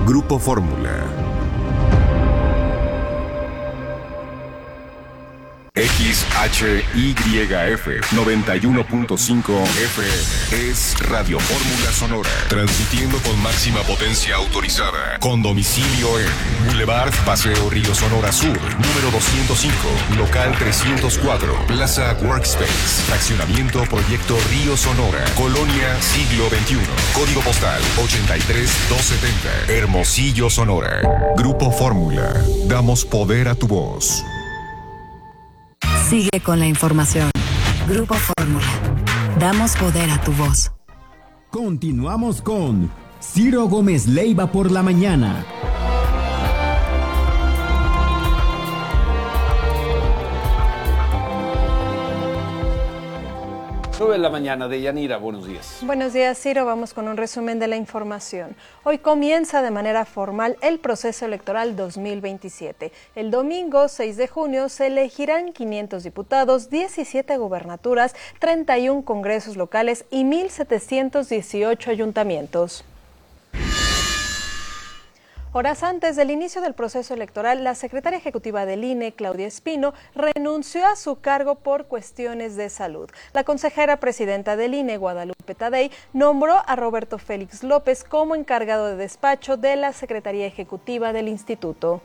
Grupo Fórmula. XHYF 91.5 F es Radio Fórmula Sonora, transmitiendo con máxima potencia autorizada, con domicilio en Boulevard Paseo Río Sonora Sur, número 205, local 304, Plaza Workspace, Fraccionamiento Proyecto Río Sonora, Colonia Siglo XXI, código postal 83270, Hermosillo, Sonora. Grupo Fórmula, damos poder a tu voz. Sigue con la información. Grupo Fórmula. Damos poder a tu voz. Continuamos con Ciro Gómez Leiva por la mañana. 9 de la mañana, Deyanira, buenos días. Buenos días, Ciro. Vamos con un resumen de la información. Hoy comienza de manera formal el proceso electoral 2027. El domingo 6 de junio se elegirán 500 diputados, 17 gubernaturas, 31 congresos locales y 1.718 ayuntamientos. Horas antes del inicio del proceso electoral, la secretaria ejecutiva del INE, Claudia Espino, renunció a su cargo por cuestiones de salud. La consejera presidenta del INE, Guadalupe Tadei, nombró a Roberto Félix López como encargado de despacho de la Secretaría Ejecutiva del Instituto.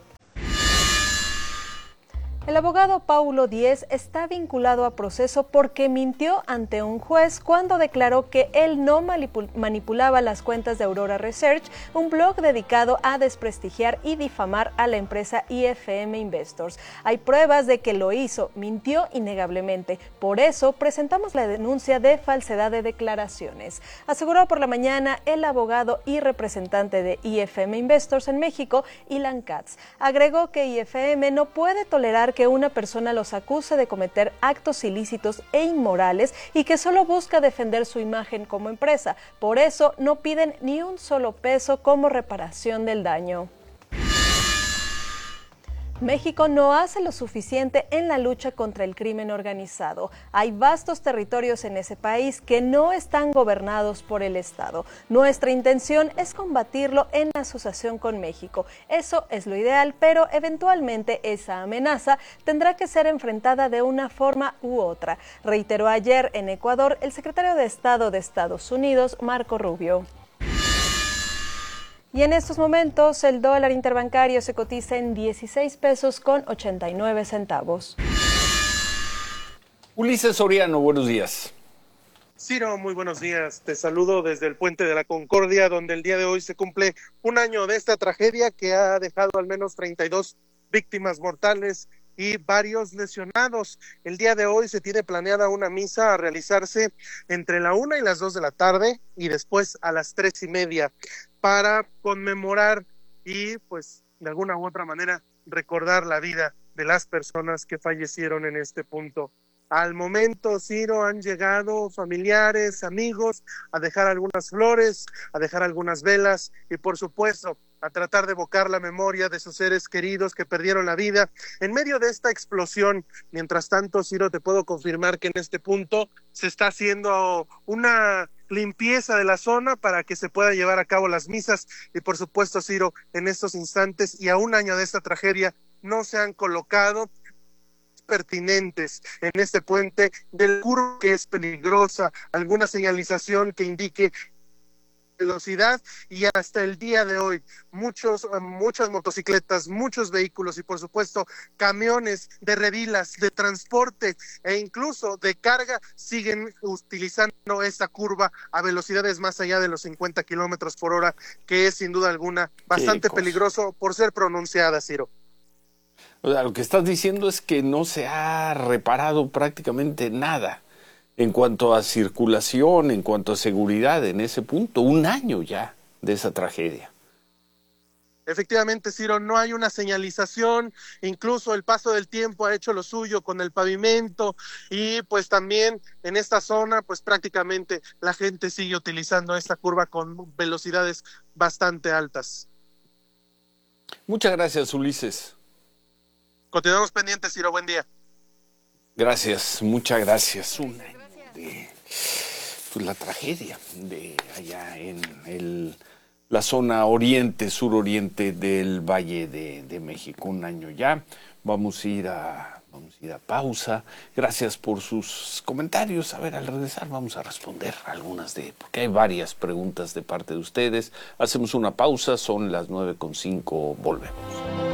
El abogado Paulo Díez está vinculado a proceso porque mintió ante un juez cuando declaró que él no manipulaba las cuentas de Aurora Research, un blog dedicado a desprestigiar y difamar a la empresa IFM Investors. Hay pruebas de que lo hizo, mintió innegablemente. Por eso presentamos la denuncia de falsedad de declaraciones. Aseguró por la mañana el abogado y representante de IFM Investors en México, Ilan Katz. Agregó que IFM no puede tolerar que una persona los acuse de cometer actos ilícitos e inmorales y que solo busca defender su imagen como empresa. Por eso no piden ni un solo peso como reparación del daño. México no hace lo suficiente en la lucha contra el crimen organizado. Hay vastos territorios en ese país que no están gobernados por el Estado. Nuestra intención es combatirlo en asociación con México. Eso es lo ideal, pero eventualmente esa amenaza tendrá que ser enfrentada de una forma u otra, reiteró ayer en Ecuador el secretario de Estado de Estados Unidos, Marco Rubio. Y en estos momentos el dólar interbancario se cotiza en 16 pesos con 89 centavos. Ulises Soriano, buenos días. Ciro, muy buenos días. Te saludo desde el Puente de la Concordia, donde el día de hoy se cumple un año de esta tragedia que ha dejado al menos 32 víctimas mortales y varios lesionados. El día de hoy se tiene planeada una misa a realizarse entre la 1 y las 2 de la tarde y después a las 3:30 para conmemorar y pues de alguna u otra manera recordar la vida de las personas que fallecieron en este punto. Al momento, Ciro, han llegado familiares, amigos, a dejar algunas flores, a dejar algunas velas y, por supuesto, a tratar de evocar la memoria de sus seres queridos que perdieron la vida en medio de esta explosión. Mientras tanto, Ciro, te puedo confirmar que en este punto se está haciendo una limpieza de la zona para que se puedan llevar a cabo las misas y, por supuesto, Ciro, en estos instantes y a un año de esta tragedia no se han colocado pertinentes en este puente del curvo que es peligrosa, alguna señalización que indique velocidad y hasta el día de hoy muchas motocicletas, muchos vehículos y por supuesto camiones de redilas, de transporte e incluso de carga siguen utilizando esta curva a velocidades más allá de los 50 kilómetros por hora, que es sin duda alguna bastante peligroso por ser pronunciada, Ciro. O sea, lo que estás diciendo es que no se ha reparado prácticamente nada en cuanto a circulación, en cuanto a seguridad en ese punto. Un año ya de esa tragedia. Efectivamente, Ciro, no hay una señalización, incluso el paso del tiempo ha hecho lo suyo con el pavimento y pues también en esta zona pues prácticamente la gente sigue utilizando esta curva con velocidades bastante altas. Muchas gracias, Ulises. Continuamos pendientes, Ciro, buen día. Gracias, muchas gracias. Un año de pues, la tragedia de allá en el la zona oriente, suroriente del Valle de México. Un año ya. Vamos a ir a pausa. Gracias por sus comentarios. A ver, al regresar vamos a responder algunas porque hay varias preguntas de parte de ustedes. Hacemos una pausa, son las 9:05, volvemos.